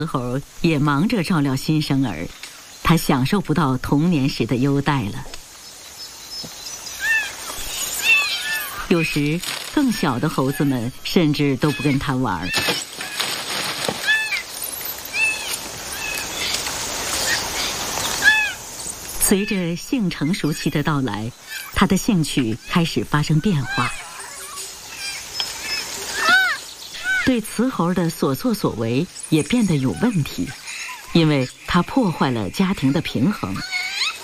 猴也忙着照料新生儿，他享受不到童年时的优待了。有时，更小的猴子们甚至都不跟他玩。随着性成熟期的到来，他的兴趣开始发生变化。对雌猴的所作所为也变得有问题，因为它破坏了家庭的平衡。